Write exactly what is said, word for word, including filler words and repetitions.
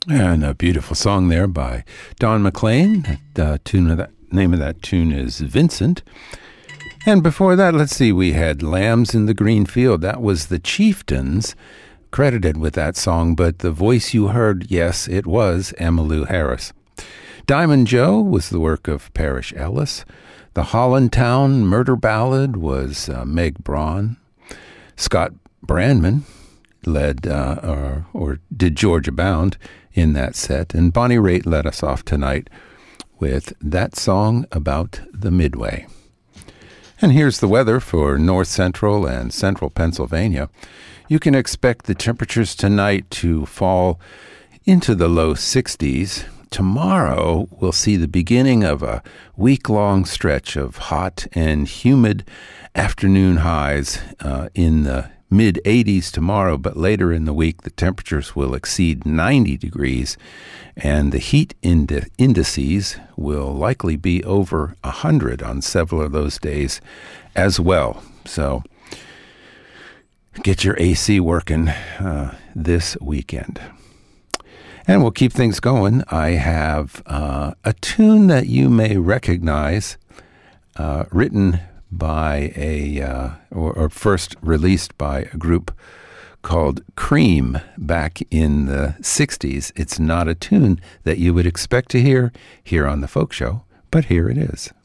And a beautiful song there by Don McLean. The tune of that, name of that tune is Vincent. And before that, let's see, we had Lambs in the Green Field. That was the Chieftains credited with that song, but the voice you heard, yes, it was Emmylou Harris. Diamond Joe was the work of Parrish Ellis. The Hollandtown Murder Ballad was uh, Meg Braun. Scott Brandman led uh, or, or did Georgia Bound in that set. And Bonnie Raitt led us off tonight with that song about the Midway. And here's the weather for north central and central Pennsylvania. You can expect the temperatures tonight to fall into the low sixties. Tomorrow, we'll see the beginning of a week-long stretch of hot and humid afternoon highs uh, in the mid-eighties tomorrow, but later in the week, the temperatures will exceed ninety degrees, and the heat indi- indices will likely be over one hundred on several of those days as well. So get your A C working uh, this weekend. And we'll keep things going. I have uh, a tune that you may recognize, uh, written by a, uh, or, or first released by a group called Cream back in the sixties. It's not a tune that you would expect to hear here on The Folk Show, but here it is.